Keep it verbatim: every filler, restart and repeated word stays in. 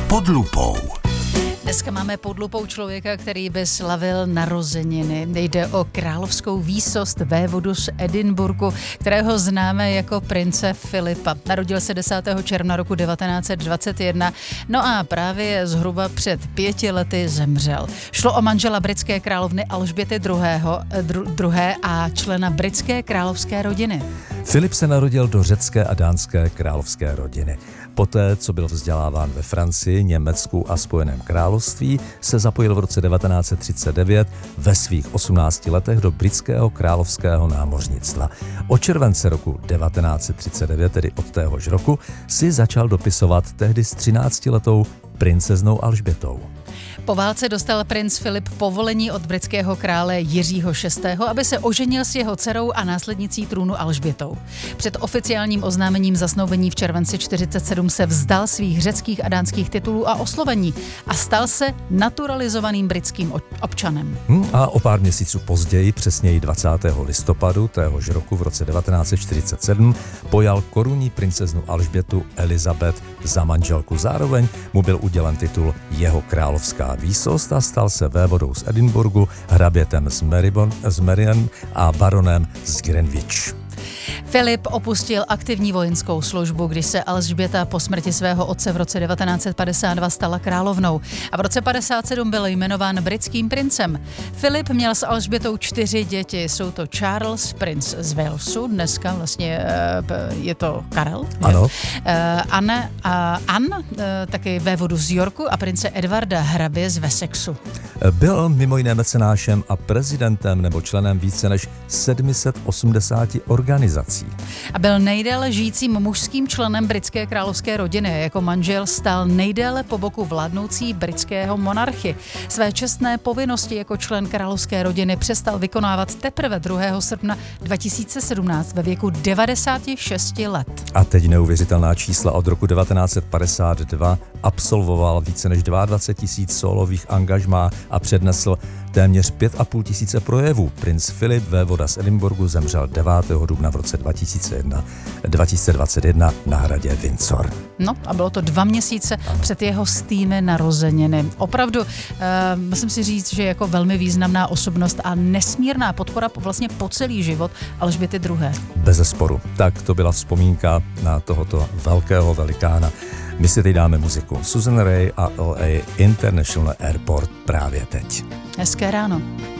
Pod lupou. Dneska máme pod lupou člověka, který by slavil narozeniny. Jde o královskou výsost vévodu z Edinburghu, kterého známe jako prince Filipa. Narodil se desátého června roku devatenáct set dvacet jedna, no a právě zhruba před pěti lety zemřel. Šlo o manžela britské královny Alžběty druhého, dru, druhé a člena britské královské rodiny. Filip se narodil do řecké a dánské královské rodiny. Poté, co byl vzděláván ve Francii, Německu a Spojeném království, se zapojil v roce devatenáct set třicet devět ve svých osmnácti letech do britského královského námořnictva. Od července roku devatenáct set třicet devět, tedy od téhož roku, si začal dopisovat tehdy s třináctiletou princeznou Alžbětou. Po válce dostal princ Filip povolení od britského krále Jiřího šestého, aby se oženil s jeho dcerou a následnicí trůnu Alžbětou. Před oficiálním oznámením zasnoubení v červenci čtyřicet sedm se vzdal svých řeckých a dánských titulů a oslovení a stal se naturalizovaným britským občanem. Hmm, a o pár měsíců později, přesněji dvacátého listopadu téhož roku v roce devatenáct set čtyřicet sedm, pojal korunní princeznu Alžbětu Elizabeth za manželku. Zároveň mu byl udělen titul jeho královská výsost a stal se vévodou z Edinburghu, hrabětem z, Maribon, z Marion a baronem z Greenwich. Filip opustil aktivní vojenskou službu, když se Alžběta po smrti svého otce v roce devatenáct set padesát dva stala královnou a v roce padesát sedm byl jmenován britským princem. Filip měl s Alžbětou čtyři děti, jsou to Charles, princ z Walesu, dneska vlastně je to Karel, ano. Anne a Anne, taky vévodu z Yorku a prince Edwarda, hrabě z Wessexu. Byl mimo jiné mecenášem a prezidentem nebo členem více než sedm set osmdesát organizací. A byl nejdéle žijícím mužským členem britské královské rodiny. Jako manžel stál nejdéle po boku vládnoucí britského monarchy. Své čestné povinnosti jako člen královské rodiny přestal vykonávat teprve druhého srpna dva tisíce sedmnáct ve věku devadesáti šesti let. A teď neuvěřitelná čísla. Od roku devatenáct set padesát dva absolvoval více než dvacet dva tisíc solových angažmá a přednesl téměř pět a půl tisíce projevů. Princ Filip, vévoda z Edinburghu, zemřel devátého dubna v roce dva tisíce dvacet jedna na hradě Windsor. No a bylo to dva měsíce ano. před jeho stými narozeniny. Opravdu, uh, musím si říct, že jako velmi významná osobnost a nesmírná podpora vlastně po celý život Alžběty druhé. Bezesporu. Tak to byla vzpomínka na tohoto velkého velikána. My si teď dáme muziku. Susan Rae a L A International Airport právě teď. Hezké ráno.